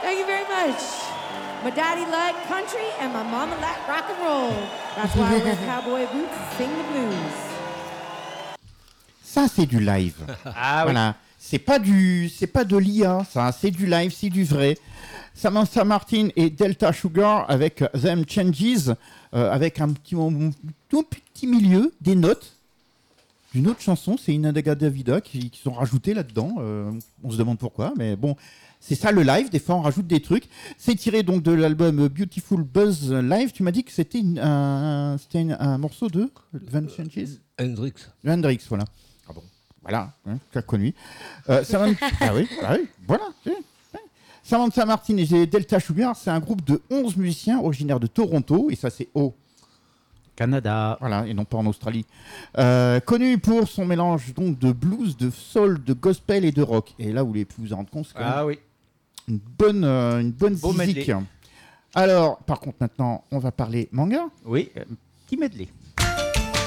Thank you very much. My daddy liked country and my mama liked rock and roll. That's why I wear cowboy boots and sing the blues. Ça, c'est du live. Ah Voilà. C'est pas de l'IA, ça. C'est du live, c'est du vrai. Samantha Martin et Delta Sugar avec Them Changes, avec un tout petit milieu, des notes d'une autre chanson. C'est Inadaga Davida qui sont rajoutées là-dedans. On se demande pourquoi, mais bon. C'est ça le live, des fois on rajoute des trucs. C'est tiré donc de l'album Beautiful Buzz Live. Tu m'as dit que c'était un morceau de Van Changes Hendrix. Hendrix, voilà. Ah bon, voilà, tu as connu. Ah oui, voilà. Samantha Martin et Delta Sugar, c'est un groupe de 11 musiciens originaires de Toronto, et ça c'est au Canada. Voilà, et non pas en Australie. Connu pour son mélange donc de blues, de soul, de gospel et de rock. Et là, vous voulez vous en rendre compte, c'est quand même Oui. une bonne Beau musique. medley. Alors, par contre, maintenant, on va parler manga. Oui, petit medley.